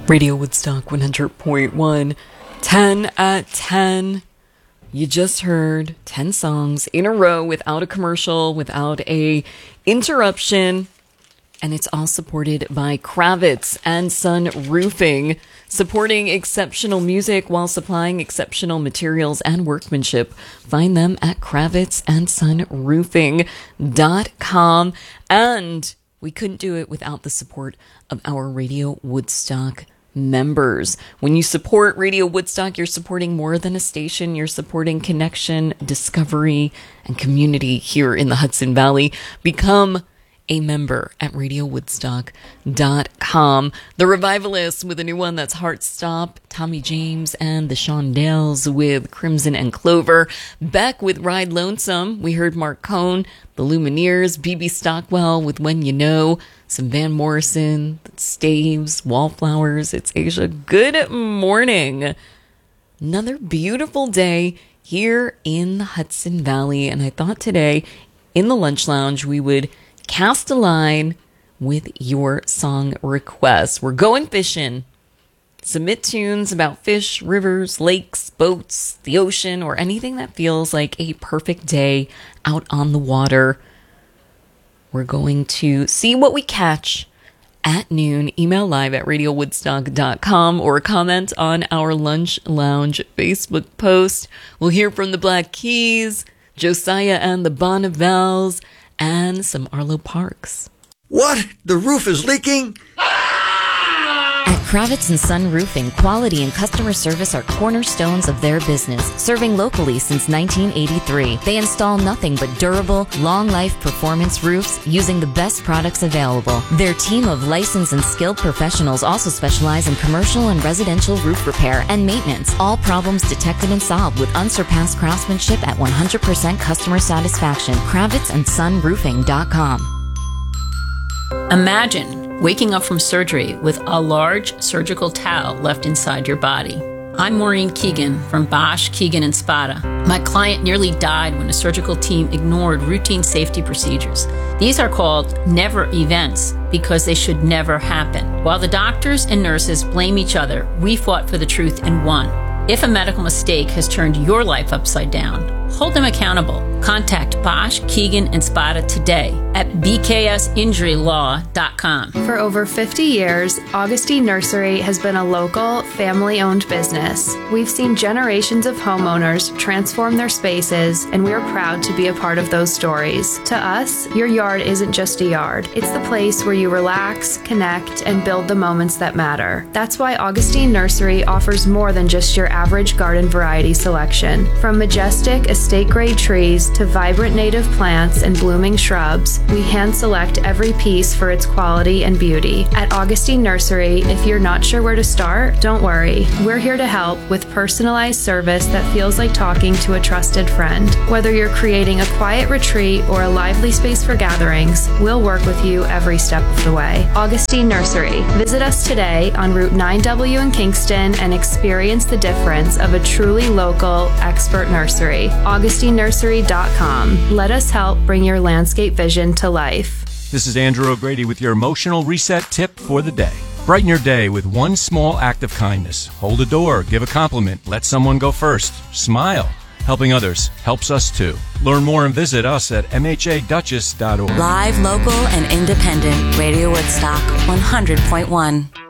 Radio Woodstock 100.1, 10 at 10. You just heard 10 songs in a row without a commercial, without a interruption. And it's all supported by Kravitz and Son Roofing, supporting exceptional music while supplying exceptional materials and workmanship. Find them at kravitsandsonroofing.com. And we couldn't do it without the support of our Radio Woodstock members. When you support Radio Woodstock, you're supporting more than a station. You're supporting connection, discovery, and community here in the Hudson Valley. Become a member at radiowoodstock.com. The Revivalists with a new one that's Heartstop. Tommy James and the Shondells with Crimson and Clover. Beck with Ride Lonesome. We heard Mark Cohn, the Lumineers, B.B. Stockwell with When You Know. Some Van Morrison, Staves, Wallflowers. It's Asia. Good morning. Another beautiful day here in the Hudson Valley. And I thought today in the Lunch Lounge we would cast a line with your song requests. We're going fishing. Submit tunes about fish, rivers, lakes, boats, the ocean, or anything that feels like a perfect day out on the water. We're going to see what we catch at noon. Email live at radiowoodstock.com or comment on our Lunch Lounge Facebook post. We'll hear from the Black Keys, Josiah and the Bonnevelles, and some Arlo Parks. What? The roof is leaking? At Kravitz and Son Roofing, quality and customer service are cornerstones of their business, serving locally since 1983. They install nothing but durable, long-life performance roofs using the best products available. Their team of licensed and skilled professionals also specialize in commercial and residential roof repair and maintenance. All problems detected and solved with unsurpassed craftsmanship at 100% customer satisfaction. KravitzandSonRoofing.com. Imagine waking up from surgery with a large surgical towel left inside your body. I'm Maureen Keegan from Bosch, Keegan & Spada. My client nearly died when a surgical team ignored routine safety procedures. These are called never events because they should never happen. While the doctors and nurses blame each other, we fought for the truth and won. If a medical mistake has turned your life upside down, hold them accountable. Contact Bosch, Keegan & Spada today at bksinjurylaw.com. For over 50 years, Augustine Nursery has been a local, family-owned business. We've seen generations of homeowners transform their spaces, and we're proud to be a part of those stories. To us, your yard isn't just a yard. It's the place where you relax, connect, and build the moments that matter. That's why Augustine Nursery offers more than just your average garden variety selection. From majestic estate-grade trees to vibrant native plants and blooming shrubs, we hand-select every piece for its quality and beauty. At Augustine Nursery, if you're not sure where to start, don't worry. We're here to help with personalized service that feels like talking to a trusted friend. Whether you're creating a quiet retreat or a lively space for gatherings, we'll work with you every step of the way. Augustine Nursery. Visit us today on Route 9W in Kingston and experience the difference of a truly local, expert nursery. AugustineNursery.com. Let us help bring your landscape vision to life. This is Andrew O'Grady with your emotional reset tip for the day. Brighten your day with one small act of kindness. Hold a door, give a compliment, let someone go first. Smile. Helping others helps us too. Learn more and visit us at mhaduchess.org. Live, local, and independent. Radio Woodstock 100.1.